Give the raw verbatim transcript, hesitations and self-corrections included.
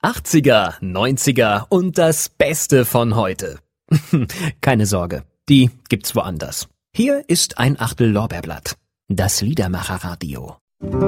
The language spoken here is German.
achtziger, neunziger und das Beste von heute. Keine Sorge, die gibt's woanders. Hier ist ein Achtel Lorbeerblatt. Das Liedermacherradio.